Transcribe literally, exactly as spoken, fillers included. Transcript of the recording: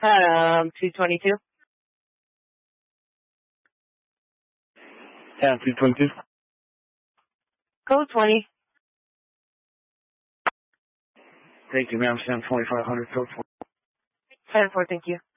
Um, two twenty-two. Yeah, two twenty-two. Code twenty. Thank you, ma'am. Sam twenty-five hundred, code four. ten four, thank you.